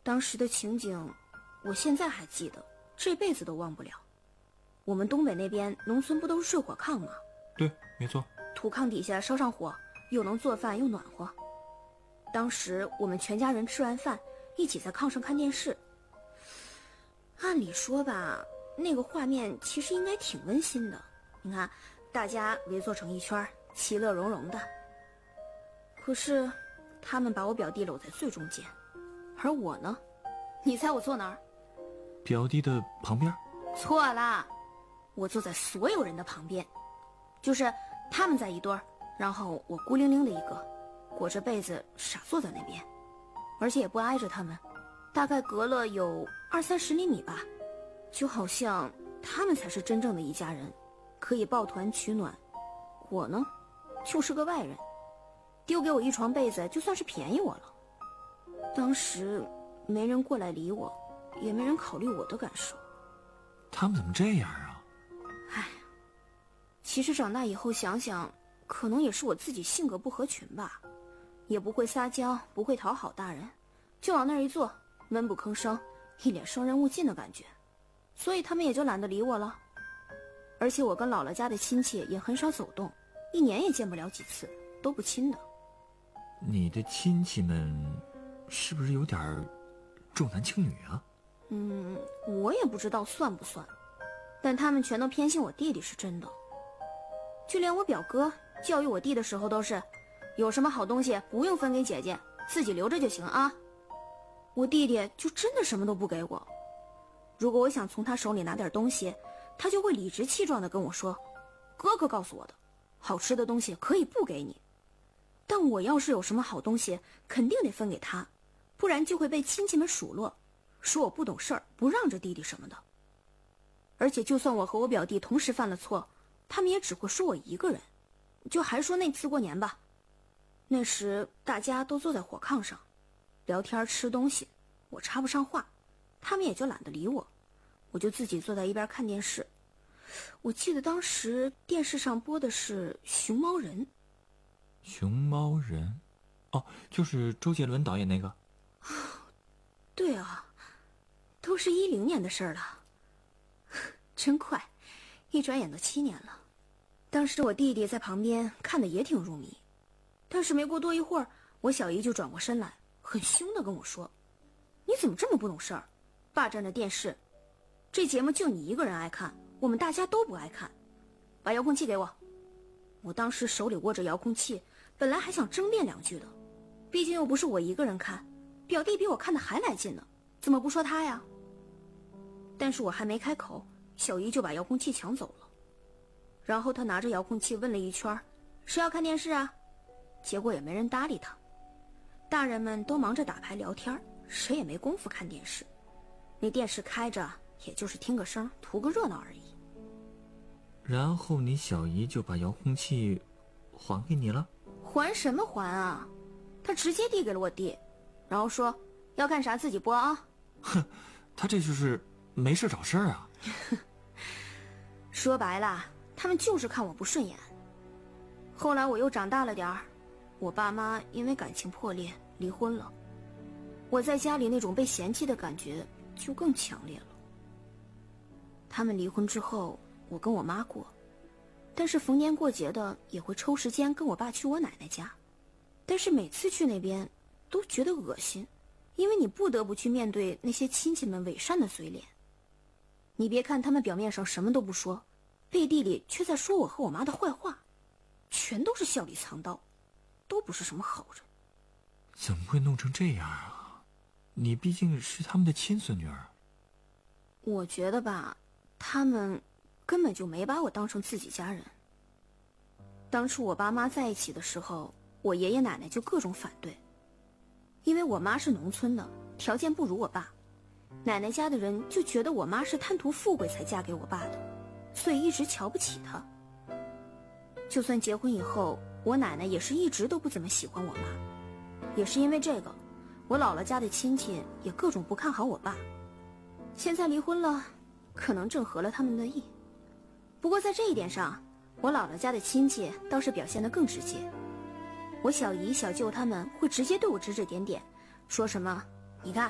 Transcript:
当时的情景，我现在还记得，这辈子都忘不了。我们东北那边农村不都是睡火炕吗？ 对，没错。 土炕底下烧上火，又能做饭又暖和。当时我们全家人吃完饭，一起在炕上看电视。按理说吧，那个画面其实应该挺温馨的。你看，大家围坐成一圈，其乐融融的。可是，他们把我表弟搂在最中间，而我呢，你猜我坐哪儿？ 表弟的旁边？ 错啦，我坐在所有人的旁边，就是他们在一堆儿，然后我孤零零的一个，裹着被子傻坐在那边，而且也不挨着他们，大概隔了有20-30厘米吧，就好像他们才是真正的一家人，可以抱团取暖，我呢，就是个外人，丢给我一床被子就算是便宜我了。当时没人过来理我，也没人考虑我的感受。 他们怎么这样啊？ 唉，其实长大以后想想，可能也是我自己性格不合群吧，也不会撒娇，不会讨好大人，就往那儿一坐，闷不吭声，一脸生人勿近的感觉，所以他们也就懒得理我了。而且我跟姥姥家的亲戚也很少走动，1年也见不了几次，都不亲的。 你的亲戚们是不是有点重男轻女啊？ 我也不知道算不算，但他们全都偏心我弟弟是真的。就连我表哥教育我弟的时候都是，有什么好东西不用分给姐姐，自己留着就行啊。我弟弟就真的什么都不给我，如果我想从他手里拿点东西，他就会理直气壮地跟我说，哥哥告诉我的，好吃的东西可以不给你，但我要是有什么好东西肯定得分给他，不然就会被亲戚们数落，说我不懂事儿，不让着弟弟什么的。而且就算我和我表弟同时犯了错，他们也只会说我一个人。就还说那次过年吧，那时大家都坐在火炕上聊天吃东西，我插不上话，他们也就懒得理我，我就自己坐在一边看电视。我记得当时电视上播的是熊猫人。 熊猫人？哦，就是周杰伦导演那个。 对啊，都是10年的事儿了，真快，一转眼都7年了。当时我弟弟在旁边看得也挺入迷，但是没过多一会儿，我小姨就转过身来，很凶地跟我说，你怎么这么不懂事儿，霸占着电视，这节目就你一个人爱看，我们大家都不爱看，把遥控器给我。我当时手里握着遥控器，本来还想争辩2句的，毕竟又不是我一个人看，表弟比我看的还来劲呢，怎么不说他呀？但是我还没开口，小姨就把遥控器抢走了。然后他拿着遥控器问了一圈，谁要看电视啊？结果也没人搭理他。大人们都忙着打牌聊天，谁也没工夫看电视。那电视开着，也就是听个声，图个热闹而已。 然后你小姨就把遥控器还给你了？ 还什么还啊？他直接递给了我弟，然后说要看啥自己播啊。 哼，他这就是没事找事儿啊。 说白了，他们就是看我不顺眼。后来我又长大了点儿，我爸妈因为感情破裂离婚了，我在家里那种被嫌弃的感觉就更强烈了。他们离婚之后，我跟我妈过，但是逢年过节的也会抽时间跟我爸去我奶奶家，但是每次去那边都觉得恶心，因为你不得不去面对那些亲戚们伪善的嘴脸。你别看他们表面上什么都不说，背地里却在说我和我妈的坏话，全都是笑里藏刀，都不是什么好人。 怎么会弄成这样啊？你毕竟是他们的亲孙女儿。 我觉得吧，他们根本就没把我当成自己家人。当初我爸妈在一起的时候，我爷爷奶奶就各种反对，因为我妈是农村的，条件不如我爸，奶奶家的人就觉得我妈是贪图富贵才嫁给我爸的，所以一直瞧不起她。就算结婚以后，我奶奶也是一直都不怎么喜欢我妈，也是因为这个，我姥姥家的亲戚也各种不看好我爸。现在离婚了，可能正合了他们的意。不过在这一点上，我姥姥家的亲戚倒是表现得更直接。我小姨小舅他们会直接对我指指点点，说什么你看